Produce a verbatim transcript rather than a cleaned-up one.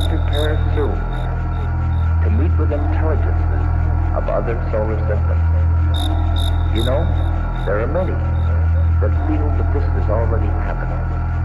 prepare soon to meet with intelligences of other solar systems. You know, there are many that feel that this has already happened.